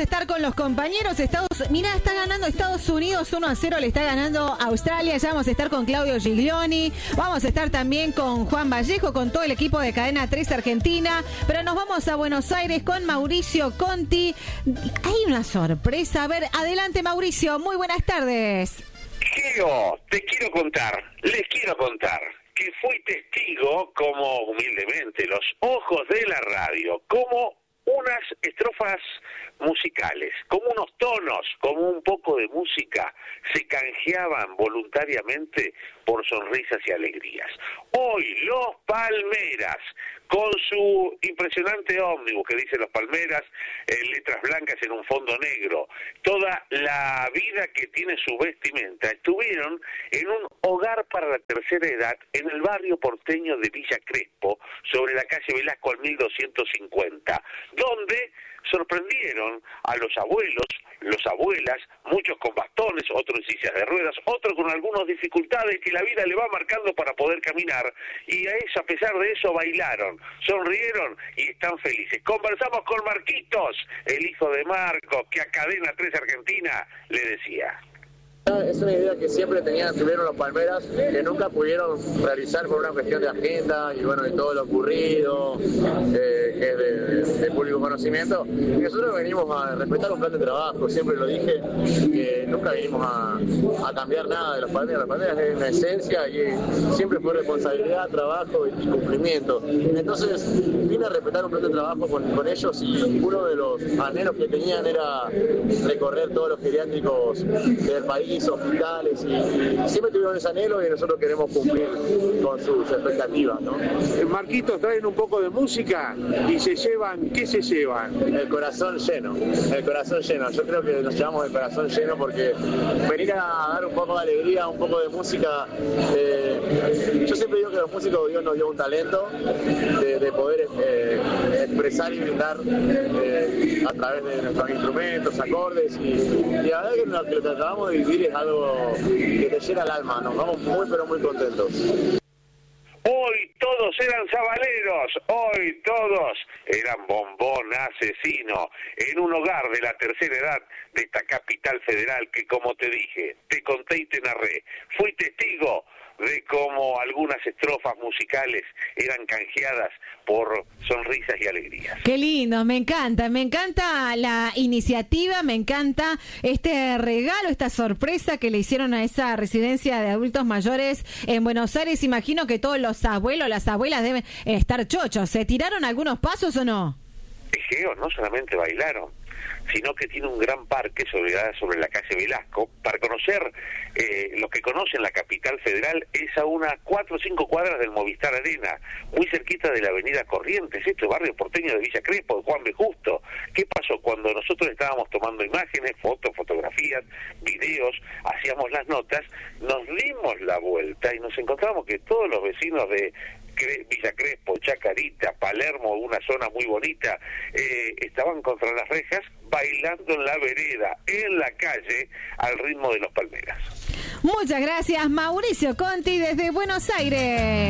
a estar con los compañeros. Mirá, está ganando Estados Unidos 1-0, le está ganando Australia. Ya vamos a estar con Claudio Giglioni. Vamos a estar también con Juan Vallejo, con todo el equipo de Cadena 3 Argentina. Pero nos vamos a Buenos Aires con Mauricio Conti. Hay una sorpresa. A ver, adelante Mauricio, muy buenas tardes. Geo, les quiero contar que fui testigo, como humildemente, los ojos de la radio, como unas estrofas musicales, como unos tonos, como un poco de música, se canjeaban voluntariamente por sonrisas y alegrías. Hoy los Palmeras, con su impresionante ómnibus que dice Los Palmeras, letras blancas en un fondo negro, toda la vida que tiene su vestimenta, estuvieron en un hogar para la tercera edad en el barrio porteño de Villa Crespo, sobre la calle Velasco al 1250, donde sorprendieron a los abuelos, las abuelas, muchos con bastones, otros en sillas de ruedas, otros con algunas dificultades que la vida le va marcando para poder caminar, y a pesar de eso bailaron, sonrieron y están felices. Conversamos con Marquitos, el hijo de Marcos, que a Cadena 3 Argentina le decía. Es una idea que siempre tuvieron los Palmeras, que nunca pudieron realizar por una cuestión de agenda y bueno, de todo lo ocurrido, que es de público conocimiento. Y nosotros venimos a respetar un plan de trabajo, siempre lo dije, que nunca venimos a cambiar nada de los Palmeras. Los Palmeras es una esencia y siempre fue responsabilidad, trabajo y cumplimiento. Entonces vine a respetar un plan de trabajo con ellos, y uno de los anhelos que tenían era recorrer todos los geriátricos del país, hospitales, y siempre tuvieron ese anhelo y nosotros queremos cumplir con sus expectativas, ¿no? Marquitos, traen un poco de música y se llevan, ¿qué se llevan? El corazón lleno, el corazón lleno. Yo creo que nos llevamos el corazón lleno porque venir a dar un poco de alegría, un poco de música. Yo siempre digo que los músicos, Dios nos dio un talento de poder expresar y brindar a través de nuestros instrumentos, acordes, y la verdad que lo que acabamos de vivir es algo que te llena el alma. Nos vamos muy pero muy contentos. Hoy todos eran zabaleros, hoy todos eran bombón asesino, en un hogar de la tercera edad de esta capital federal que, como te dije, te conté y te narré. Fui testigo de cómo algunas estrofas musicales eran canjeadas por sonrisas y alegrías. Qué lindo, me encanta la iniciativa, me encanta este regalo, esta sorpresa que le hicieron a esa residencia de adultos mayores en Buenos Aires. Imagino que todos los abuelos, las abuelas deben estar chochos. ¿Se tiraron algunos pasos o no? Geo, no solamente bailaron, sino que tiene un gran parque sobre la calle Velasco. Para conocer, los que conocen la capital federal, es a unas 4 o 5 cuadras del Movistar Arena, muy cerquita de la avenida Corrientes, este barrio porteño de Villa Crespo, de Juan B. Justo. ¿Qué pasó? Cuando nosotros estábamos tomando imágenes, fotografías, videos, hacíamos las notas, nos dimos la vuelta y nos encontramos que todos los vecinos de Villa Crespo, Chacarita, Palermo, una zona muy bonita, estaban contra las rejas bailando en la vereda, en la calle, al ritmo de los Palmeras. Muchas gracias, Mauricio Conti, desde Buenos Aires.